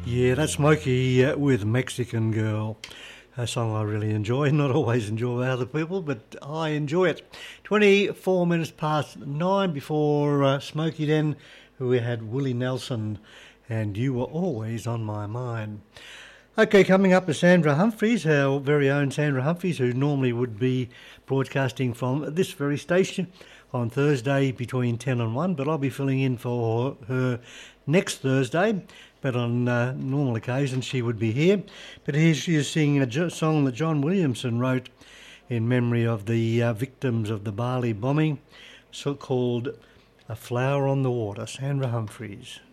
Yeah, that's Smokey with Mexican Girl. A song I really enjoy. Not always enjoy other people, but I enjoy it. 24 minutes past 9 before Smokey then, we had Willie Nelson, and You Were Always on My Mind. Okay, coming up is Sandra Humphreys, our very own Sandra Humphreys, who normally would be broadcasting from this very station on Thursday between 10 and 1, but I'll be filling in for her next Thursday. But on normal occasions she would be here. But here she is singing a song that John Williamson wrote in memory of the victims of the Bali bombing, so called A Flower on the Water. Sandra Humphreys.